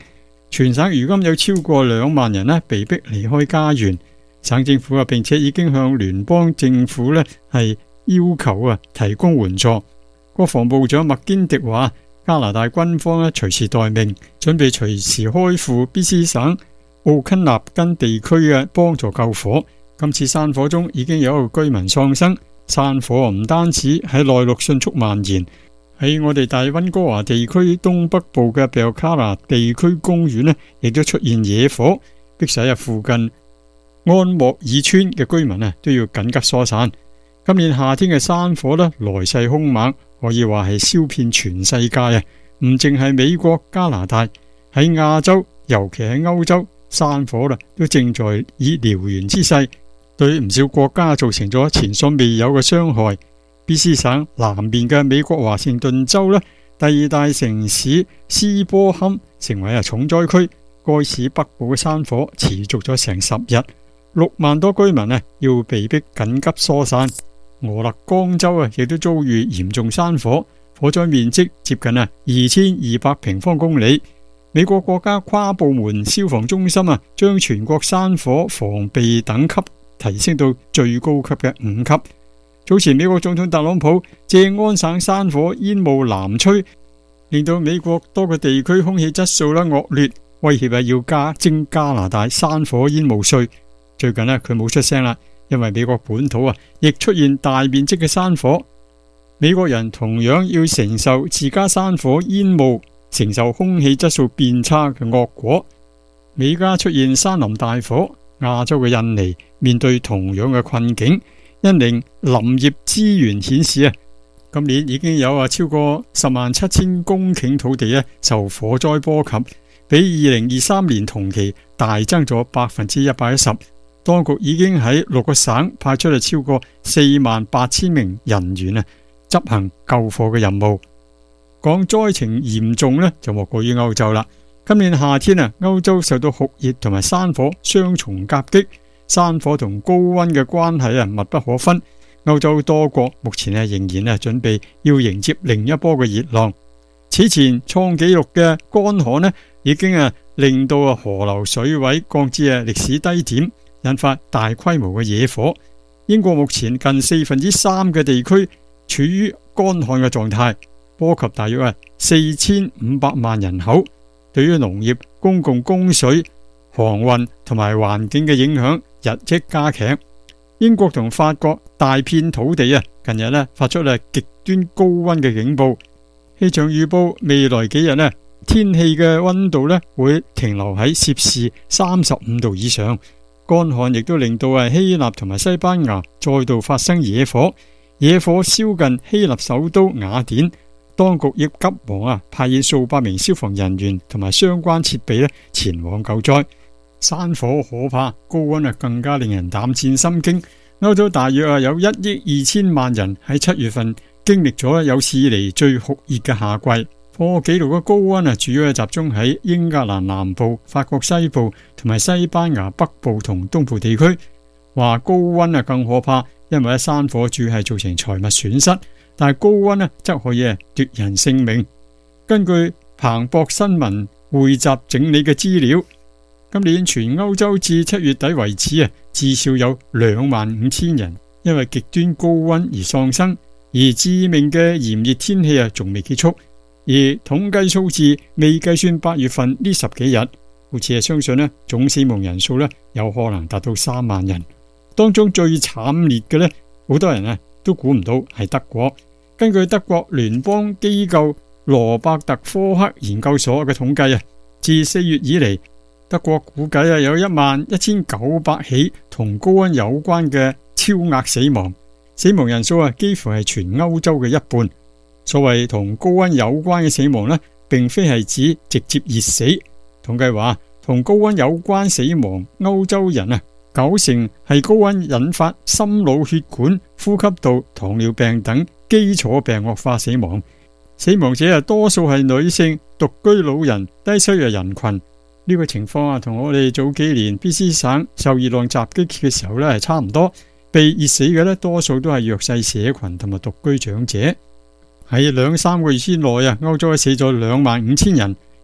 全省如今有超過兩萬人呢被逼離開家園。省政府啊，並且已經向聯邦政府呢係要求啊提供援助。國防部長麥堅迪話，加拿大軍方呢隨時待命，準備隨時開赴 B C 省奧昆納根地區嘅幫助救火。今次山火中已經有一個居民喪生，山火唔單止喺內陸迅速蔓延，喺我哋大溫哥華地區東北部嘅 Belcara 地區公園呢亦都出現野火，迫使啊附近安莫爾村嘅居民啊都要緊急疏散。今年夏天嘅山火呢來勢兇猛，可以話係燒遍全世界啊！唔淨係美國、加拿大，喺亞洲，尤其喺歐洲，山火啦都正在以燎原之勢，對唔少國家造成咗前所未有嘅傷害。B C 省南面嘅美國華盛頓州呢，第二大城市斯波坎成為啊重災區，該市北部嘅山火持續咗成十日。六萬多居民啊，要被迫緊急疏散。俄勒岡州啊，亦都遭遇嚴重山火，火災面積接近啊二千二百平方公里。美國國家跨部門消防中心啊，將全國山火防備等級提升到最高級嘅五級。早前美國總統特朗普借安省山火煙霧南吹，令到美國多個地區空氣質素啦惡劣，威脅啊要加徵加拿大山火煙霧稅。最近呢，佢冇出聲啦，因為美國本土啊亦出現大面積嘅山火，美國人同樣要承受自家山火煙霧，承受空氣質素變差嘅惡果。美加出現山林大火，亞洲嘅印尼面對同樣嘅困境。印尼林業資源顯示啊，今年已經有啊超過十萬七千公頃土地啊受火災波及，比二零二三年同期大增咗百分之一百一十。當局已經喺六個省派出咗超過四萬八千名人員啊，執行救火嘅任務。講災情嚴重呢，就莫過於歐洲啦。今年夏天啊，歐洲受到酷熱同埋山火雙重夾擊，山火同高溫嘅關係啊密不可分。歐洲多國目前啊仍然啊準備要迎接另一波嘅熱浪。此前創紀錄嘅乾旱呢，已經啊令到啊河流水位降至啊歷史低點，引發大規模嘅野火。英國目前近四分之三嘅地區處於乾旱嘅狀態，波及大約係四千五百萬人口。對於農業、公共供水、航運同埋環境嘅影響日益加劇。英國同法國大片土地啊，近日呢發出咧極端高溫嘅警報。氣象預報未來幾日呢，天氣嘅溫度呢會停留喺攝氏三十五度以上。乾旱亦都令到啊希臘同埋西班牙再度發生野火，野火燒近希臘首都雅典，當局亦急忙啊派遣數百名消防人員同埋相關設備咧前往救災。山火可怕，高溫啊更加令人膽戰心驚。歐洲大約啊有一億二千萬人喺七月份經歷咗有史以嚟最酷熱嘅夏季。破紀錄嘅高溫啊，主要係集中喺英格蘭南部、法國西部同埋西班牙北部同東部地區。話高溫啊更可怕，因為山火主要係造成財物損失，但係高溫啊則可以奪人性命。根據彭博新聞匯集整理嘅資料，今年全歐洲至七月底為止啊，至少有兩萬五千人因為極端高溫而喪生，而致命嘅炎熱天氣啊仲未結束。而統計數字未計算八月份呢十幾日，好似係相信呢總死亡人數呢有可能達到三萬人。當中最慘烈嘅呢，好多人啊都估唔到係德國。根據德國聯邦機構羅伯特科克研究所嘅統計啊，自四月以嚟，德國估計啊有一萬一千九百起同高溫有關嘅超額死亡，死亡人數啊幾乎係全歐洲嘅一半。所謂同高溫有關嘅死亡呢，並非係指直接熱死。統計話，同高溫有關死亡歐洲人啊，九成係高溫引發心腦血管、呼吸道、糖尿病等基礎病惡化死亡。死亡者啊，多數係女性、獨居老人、低收入人群。呢個情況啊，同我哋早幾年 B C 省受熱浪襲擊嘅時候呢係差唔多。被熱死嘅呢，多數都係弱勢社群同埋獨居長者。喺兩三個月之內啊，歐洲死咗兩萬五千人，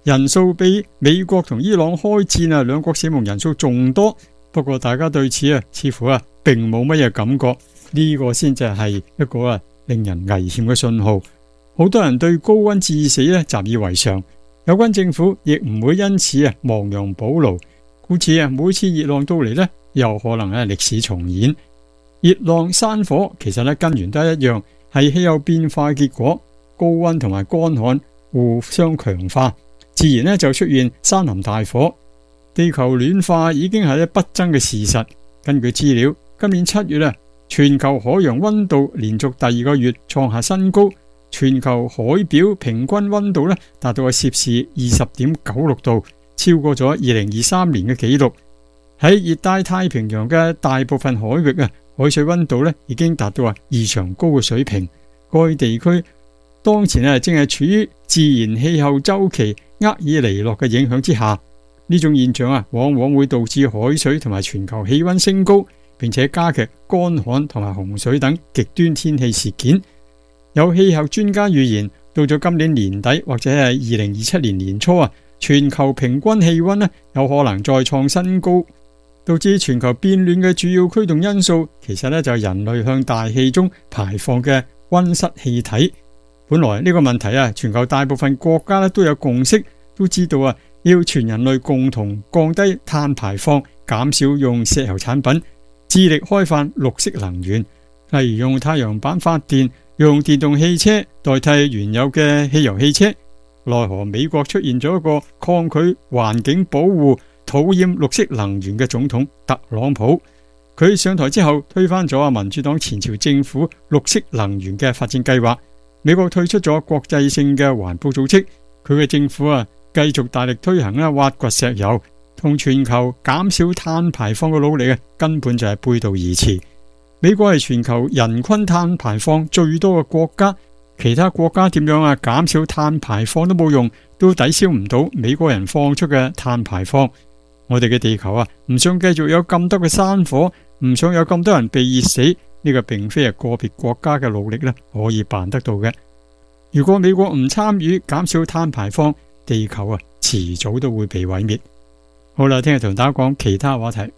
人數比美國同伊朗開戰啊兩國死亡人數仲多。不過大家對此啊似乎啊並冇乜嘢感覺，呢個先至係一個啊令人危險嘅信號。好多人對高溫致死咧習以為常，有關政府亦唔會因此啊亡羊補牢，故此啊每次熱浪到嚟咧，又可能咧歷史重演。熱浪山火其實咧根源都一樣，係氣候變化嘅結果，高溫同埋乾旱互相強化，自然咧就出現山林大火。地球暖化已經係不爭嘅事實。根據資料，今年七月啊，全球海洋溫度連續第二個月創下新高，全球海表平均溫度咧達到攝氏二十點九六度，超過咗二零二三年嘅紀錄。喺熱帶太平洋嘅大部分海域啊，海水溫度咧已經達到啊異常高嘅水平。該地區當前啊正係處於自然氣候周期厄爾尼諾嘅影響之下，呢種現象啊往往會導致海水同埋全球氣溫升高，並且加劇乾旱同埋洪水等極端天氣事件。有氣候專家預言，到咗今年年底或者係二零二七年年初啊，全球平均氣溫咧有可能再創新高。導致全球變暖嘅主要驅動因素，其實咧就係人類向大氣中排放嘅溫室氣體。本來呢個問題啊，全球大部分國家咧都有共識，都知道啊，要全人類共同降低碳排放，減少用石油產品，致力開發綠色能源，例如用太陽板發電，用電動汽車代替原有嘅汽油汽車。奈何美國出現咗一個抗拒環境保護、討厭綠色能源嘅總統特朗普，佢上台之後推翻咗民主黨前朝政府綠色能源嘅發展計劃。美國退出咗國際性嘅環保組織，佢嘅政府啊繼續大力推行啊挖掘石油，同全球減少碳排放嘅努力啊根本就係背道而馳。美國係全球人均碳排放最多嘅國家，其他國家點樣啊減少碳排放都冇用，都抵消唔到美國人放出嘅碳排放。我哋嘅地球啊，唔想繼續有咁多嘅山火，唔想有咁多人被熱死，呢個並非係個別國家嘅努力咧可以辦得到嘅。如果美國唔參與減少碳排放，地球啊遲早都會被毀滅。好啦，聽日同大家講其他話題。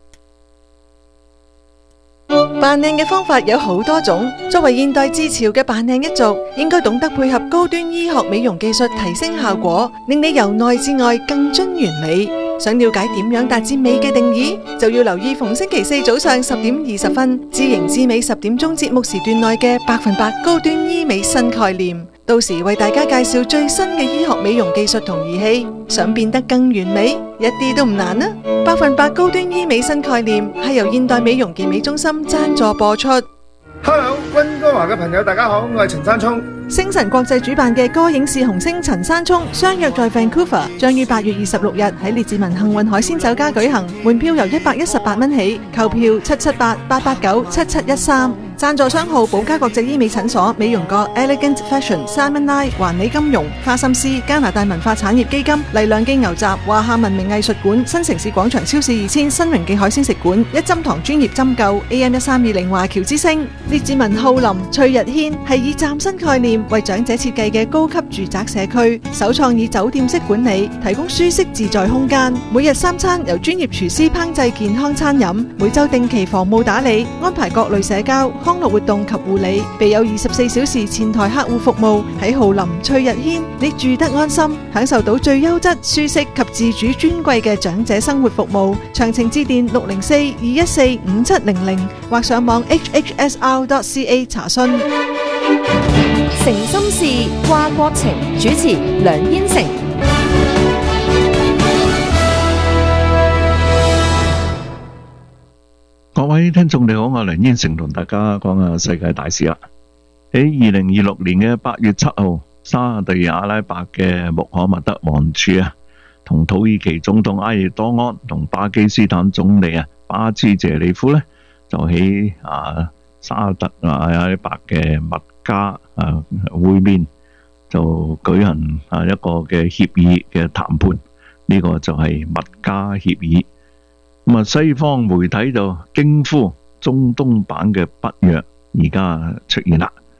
扮靚嘅方法有好多種，作為現代之潮嘅扮靚一族，應該懂得配合高端醫學美容技術提升效果，令你由內至外更臻完美。想了解點樣達至美嘅定義，就要留意逢星期四早上十點二十分，知型知美十點鐘節目時段內嘅百分百高端醫美新概念。到時為大家介紹最新嘅醫學美容技術同儀器，想變得更完美，一啲都唔難啊！百分百高端醫美新概念係由現代美容健美中心贊助播出。 Hello， 溫哥華嘅朋友大家好，我係陳山聰。 星辰國際主辦嘅歌影視紅星陳山聰相約在 Vancouver， 將於八月二十六日喺列治文幸運海鮮酒家舉行，門票由一百一十八蚊起，購票七七八八八九七七一三。贊助商號寶嘉國際醫美診所、美容閣、Elegant Fashion、Simon Lai、環美金融、花心思、加拿大文化產業基金、麗亮記牛雜、華夏文明藝術館、新城市廣場超市二千、新榮記海鮮食館、一針堂專業針灸、A M 一三二零華僑之星。列治文浩林、翠日軒係以嶄新概念為長者設計嘅高級住宅社區，首創以酒店式管理，提供舒適自在空間。每日三餐由專業廚師烹製健康餐飲，每週定期房務打理，安排各類社交康樂活動及護理，備有二十四小時前台客戶服務。喺浩林翠日軒，你住得安心，享受到最優質、舒適及自主尊貴嘅長者生活服務。詳情致電六零四二一四五七零零或上網 h h s r dot c a 查詢。 誠心事掛國情，主持梁燕成。 各位聽眾你好，我係梁燕成，同大家講下世界大事啦。喺二零二六年嘅八月七號，沙地阿拉伯嘅穆罕默德王儲啊，同土耳其總統埃爾多安同巴基斯坦總理啊巴茲謝里夫呢，就喺啊沙特阿拉伯嘅麥加啊會面，就舉行啊一個嘅協議嘅談判，呢、這個就係麥加協議。咁啊，西方媒體就驚呼中東版嘅北約而家出現啦。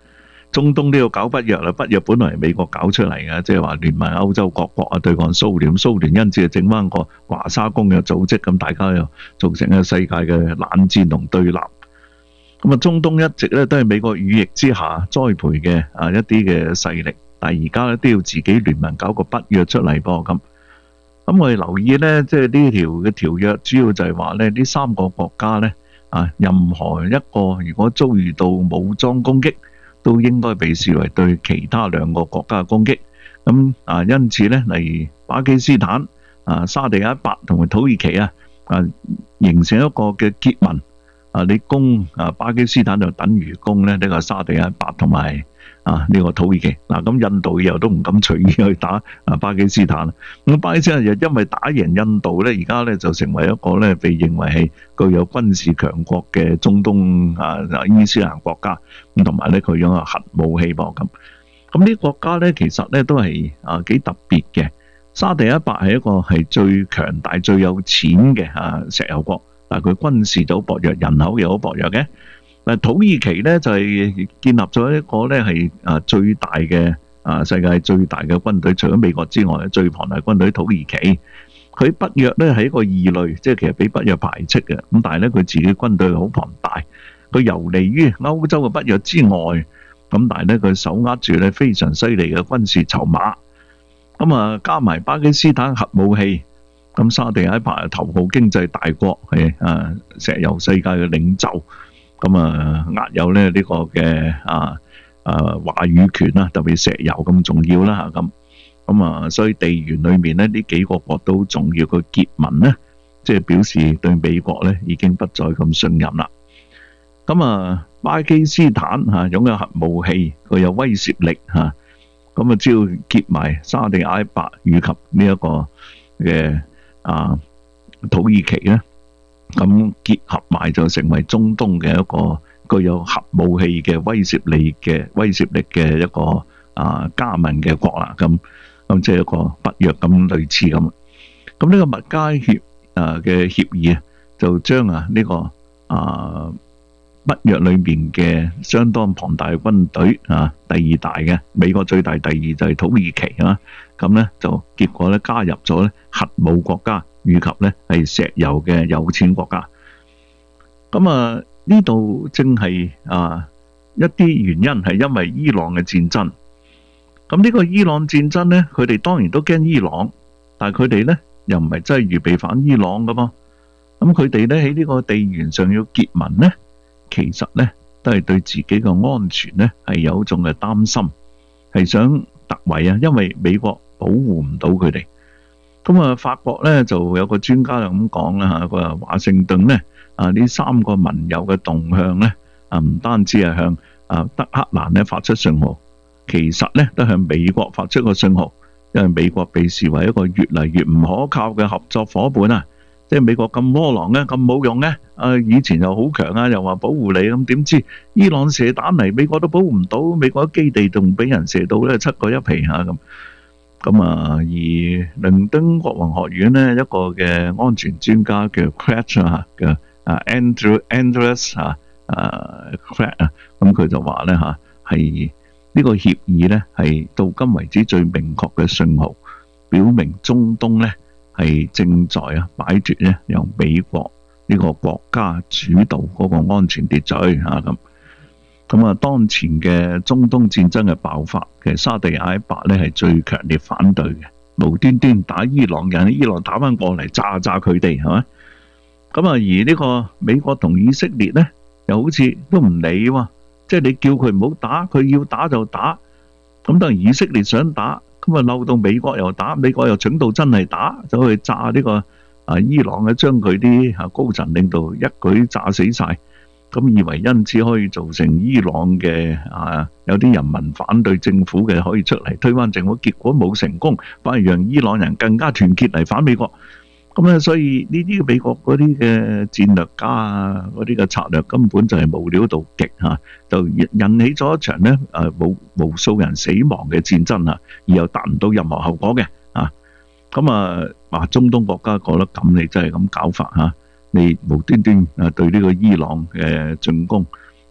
中東都要搞北約啦，北約本來係美國搞出嚟嘅，即係話聯盟歐洲各國啊對抗蘇聯，蘇聯因此就整翻個華沙公約組織，咁大家又造成一個世界嘅冷戰同對立。咁啊，中東一直咧都係美國羽翼之下栽培嘅啊一啲嘅勢力，但係而家咧都要自己聯盟搞個北約出嚟噃咁。咁我哋留意咧，即係呢條嘅條約主要就係話咧，呢三個國家咧啊，任何一個如果遭遇到武裝攻擊，都應該被視為對其他兩個國家嘅攻擊。咁啊，因此咧，例如巴基斯坦、啊沙地阿拉伯同埋土耳其啊，啊形成一個嘅結盟。啊，你攻啊巴基斯坦就等於攻咧呢個沙地阿拉伯同埋啊呢個土耳其。嗱，咁印度以後都唔敢隨意去打啊巴基斯坦。咁巴基斯坦又因為打贏印度咧，而家咧就成為一個咧被認為係具有軍事強國嘅中東啊伊斯蘭國家。咁同埋咧佢擁有核武器噃咁。咁呢啲國家咧其實咧都係啊幾特別嘅。沙地阿拉伯係一個係最強大、最有錢嘅啊石油國。但係佢軍事就好薄弱，人口又好薄弱嘅。但土耳其咧就係建立咗一個咧係啊最大嘅啊世界最大嘅軍隊，除咗美國之外，最龐大軍隊土耳其。佢北約咧係一個異類，即係其實俾北約排斥嘅。咁但係咧佢自己軍隊好龐大，佢游離於歐洲嘅北約之外。咁但係咧佢手握住咧非常犀利嘅軍事籌碼。咁啊加埋巴基斯坦核武器。咁沙地阿拉伯係頭號經濟大國，係啊石油世界嘅領袖，咁啊握有咧呢個嘅啊啊話語權啦，特別石油咁重要啦嚇咁，咁啊所以地緣裏面咧呢幾個國都重要，個結盟咧，即係表示對美國咧已經不再咁信任啦。咁啊巴基斯坦嚇擁有核武器，佢有威懾力嚇，咁啊只要結埋沙地阿拉伯以及呢一個嘅啊，土耳其咧，咁結合埋就成為中東嘅一個具有核武器嘅威懾力嘅威懾力嘅一個啊加盟嘅國啦，咁咁即係一個北約咁類似咁。咁呢個麥加協啊嘅協議啊，就將啊呢個啊北約裏面嘅相當龐大嘅軍隊啊，第二大嘅美國最大，第二就係土耳其啊。咁咧就結果咧加入咗咧核武國家，以及咧係石油嘅有錢國家。咁啊呢度正係啊一啲原因係因為伊朗嘅戰爭。咁呢個伊朗戰爭咧，佢哋當然都驚伊朗，但係佢哋咧又唔係真係預備反伊朗噶嘛。咁佢哋咧喺呢個地緣上要結盟咧，其實咧都係對自己嘅安全咧係有一種嘅擔心，係想突圍啊，因為美國保護唔到佢哋。咁啊，法國咧就有個專家就咁講啦嚇，佢話華盛頓咧啊呢三個盟友嘅動向咧啊，唔單止係向啊德黑蘭咧發出信號，其實咧都向美國發出個信號，因為美國被視為一個越嚟越唔可靠嘅合作夥伴啊！即係美國咁窩囊咧，咁冇用咧，啊以前又好強啊，又話保護你咁，點知伊朗射彈嚟，美國都保護唔到，美國基地仲俾人射到咧七個一皮嚇咁。咁啊，而倫敦國王學院咧一個嘅安全專家叫 Craig 啊嘅啊 Andrew Andrews 啊啊 Craig 啊，咁佢就話咧嚇係呢個協議咧係到今為止最明確嘅信號，表明中東咧係正在啊擺脱咧由美國呢個國家主導嗰個安全秩序嚇咁。咁啊，當前嘅中東戰爭嘅爆發，其實沙地阿拉伯咧係最強烈反對嘅，無端端打伊朗人，伊朗打翻過嚟炸炸佢哋，係咪？咁啊，而呢個美國同以色列咧，又好似都唔理喎，即係你叫佢唔好打，佢要打就打。咁當然以色列想打，咁啊嬲到美國又打，美國又蠢到真係打，走去炸呢個啊伊朗咧，將佢啲啊高層領導一舉炸死晒。咁以為因此可以造成伊朗嘅啊有啲人民反對政府嘅可以出嚟推翻政府，結果冇成功，反而讓伊朗人更加團結嚟反美國。咁咧，所以呢啲美國嗰啲嘅戰略家啊，嗰啲嘅策略根本就係無料到極嚇，就引起咗一場咧誒無無數人死亡嘅戰爭啊，而又達唔到任何後果嘅啊。咁啊，話中東國家覺得咁你真係咁搞法嚇。你無端端啊對呢個伊朗嘅進攻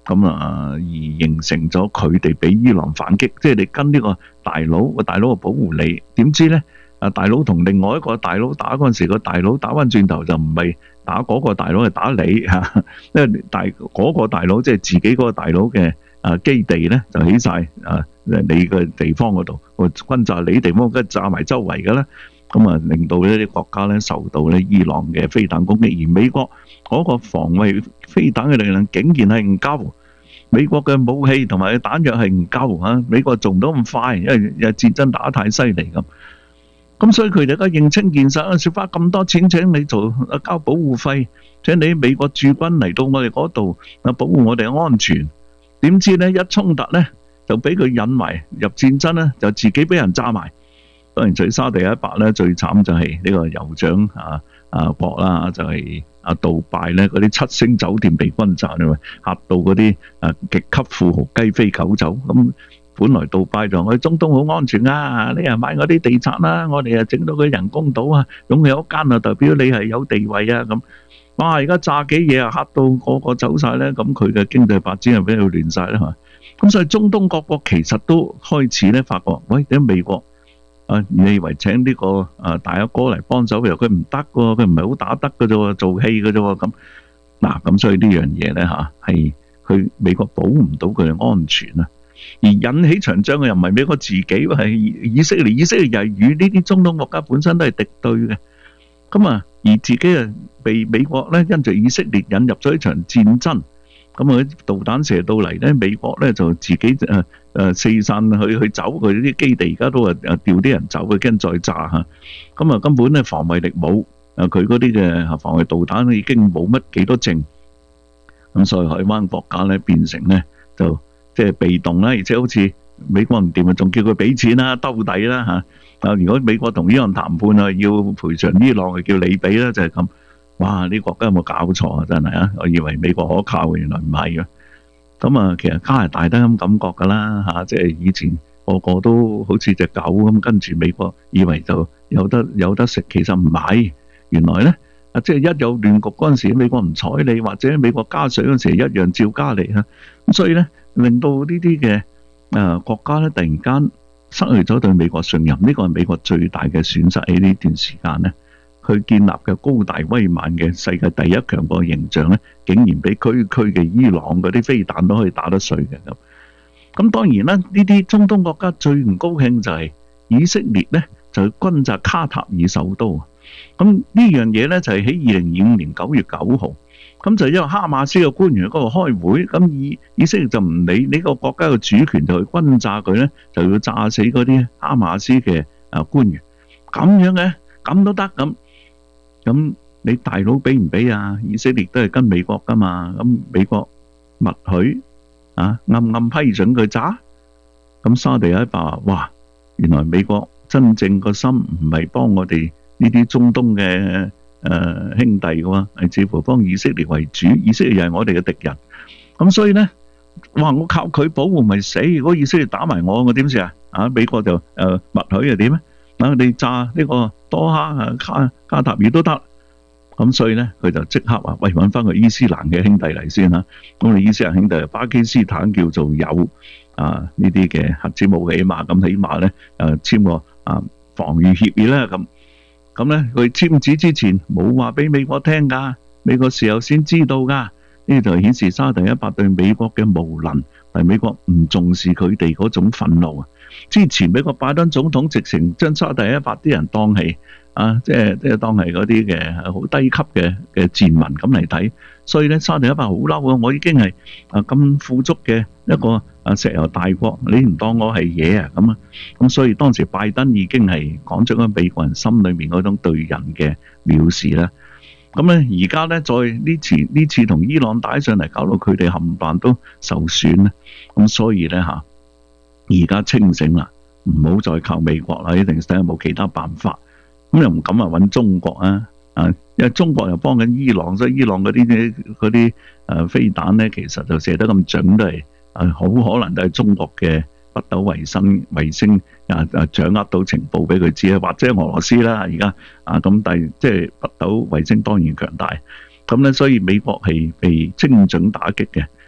咁啊而形成咗佢哋俾伊朗反擊，即係你跟呢個大佬，個大佬就保護你，點知咧啊大佬同另外一個大佬打嗰陣時，個大佬打翻轉頭就唔係打嗰個大佬，係打你嚇，因為大嗰個大佬即係自己嗰個大佬嘅啊基地咧就起晒啊你嘅地方嗰度，個轟炸你地方，跟住炸埋周圍嘅啦。咁啊，令到呢啲國家咧受到咧伊朗嘅飛彈攻擊，而美國嗰個防衛飛彈嘅力量竟然係唔夠，美國嘅武器同埋彈藥係唔夠嚇，美國做唔到咁快，因為戰爭打得太犀利咁。咁所以佢哋而家認清現實，説花咁多錢請你做交保護費，請你美國駐軍嚟到我哋嗰度啊保護我哋嘅安全。點知咧一衝突咧就俾佢引埋入戰爭咧，就自己俾人炸埋。當然，除沙地阿拉伯咧最慘就係呢個酋長啊啊國啦，就係啊杜拜咧嗰啲七星酒店被轟炸，因為嚇到嗰啲啊極級富豪雞飛狗走。咁本來杜拜就我哋中東好安全啊，你又買嗰啲地產啦，我哋又整到佢人工島啊，擁有一間啊，代表你係有地位啊咁。哇！而家炸幾嘢啊，嚇到個個走晒咧，咁佢嘅經濟發展又俾佢亂晒啦，係嘛？咁所以中東各國其實都開始咧發覺，喂點解美國？啊！你以為請呢個啊大阿哥嚟幫手，又佢唔得喎，佢唔係好打得嘅啫喎，做戲嘅啫喎咁。嗱咁，所以呢樣嘢咧嚇係佢美國保唔到佢嘅安全啊，而引起場仗嘅又唔係美國自己，係以色列。以色列又係與呢啲中東國家本身都係敵對嘅。咁啊，而自己啊被美國咧因著以色列引入咗一場戰爭。咁啊，導彈射到嚟咧，美國咧就自己誒誒四散去去走，佢啲基地而家都係誒調啲人走，佢驚再炸嚇。咁啊，根本咧防衛力冇，誒佢嗰啲嘅防衛導彈已經冇乜幾多剩。咁所以海灣國家咧變成咧就即係被動啦，而且好似美國唔掂啊，仲叫佢俾錢啦、兜底啦嚇。啊，如果美國同伊朗談判啊，要賠償伊朗，就叫你俾啦，就係咁。哇！呢國家有冇搞錯啊？真係啊！我以為美國可靠，原來唔係嘅。咁啊，其實加拿大都咁感覺㗎啦嚇，即係以前個個都好似隻狗咁跟住美國，以為就有得有得食，其實唔係。原來咧啊，即係一有亂局嗰陣時，美國唔睬你，或者美國加水嗰陣時，一樣照加你啊。咁所以咧，令到呢啲嘅誒國家咧，突然間失去咗對美國信任，呢個係美國最大嘅損失喺呢段時間咧。佢建立嘅高大威猛嘅世界第一強國形象咧，竟然俾區區嘅伊朗嗰啲飛彈都可以打得碎嘅咁。咁當然啦，呢啲中東國家最唔高興就係以色列咧，就轟炸卡塔爾首都。咁呢樣嘢咧就係喺二零二五年九月九號，咁就因為哈馬斯嘅官員喺嗰度開會，咁以以色列就唔理呢個國家嘅主權，就去轟炸佢咧，就要炸死嗰啲哈馬斯嘅啊官員。咁樣嘅，咁都得咁。咁你大佬俾唔俾啊？以色列都係跟美國噶嘛，咁美國默許啊，暗暗批准佢炸。咁沙地阿拉伯話：哇，原來美國真正個心唔係幫我哋呢啲中東嘅誒兄弟嘅喎，係似乎幫以色列為主。以色列又係我哋嘅敵人。咁所以咧，哇！我靠佢保護咪死？如果以色列打埋我，我點算啊？啊，美國就誒默許又點咧？啊，你炸呢個多哈啊卡卡塔爾都得，咁所以咧佢就即刻話：喂，揾翻個伊斯蘭嘅兄弟嚟先啦。咁你伊斯蘭兄弟巴基斯坦叫做有啊呢啲嘅核子武器嘛，咁起碼咧誒簽個啊防禦協議啦。咁咁咧佢簽字之前冇話俾美國聽㗎，美國事後先知道㗎。呢就顯示沙特阿拉伯對美國嘅無能，但係美國唔重視佢哋嗰種憤怒啊！之前美國拜登總統直情將沙特阿拉伯啲人當係啊，即係即係當係嗰啲嘅好低級嘅嘅賤民咁嚟睇，所以咧沙特阿拉伯好嬲啊！我已經係啊咁富足嘅一個啊石油大國，你唔當我係嘢啊咁啊！咁所以當時拜登已經係講出咗美國人心裏面嗰種對人嘅藐視啦。咁咧，而家咧再呢次呢次同伊朗打上嚟，搞到佢哋冚唪唥都受損咧。咁所以咧嚇，而家清醒啦，唔好再靠美國啦，一定睇下有冇其他辦法。咁又唔敢話揾中國啊，啊，因為中國又幫緊伊朗，所以伊朗嗰啲嗰啲誒飛彈咧，其實就射得咁準，都係啊，好可能都係中國嘅北斗衛星衛星啊啊掌握到情報俾佢知啊，或者俄羅斯啦而家啊咁，但係即係北斗衛星當然強大，咁咧所以美國係被精準打擊嘅。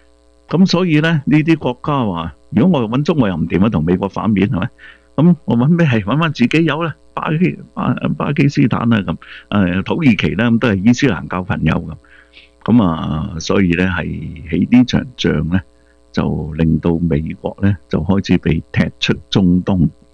咁所以咧，呢啲國家話，如果我揾中國又唔掂啊，同美國反面係咪？咁我揾咩係揾翻自己有啦，巴基巴巴基斯坦啊咁，誒土耳其咧咁都係伊斯蘭教朋友咁。咁啊，所以咧係喺呢場仗咧，就令到美國咧就開始被踢出中東。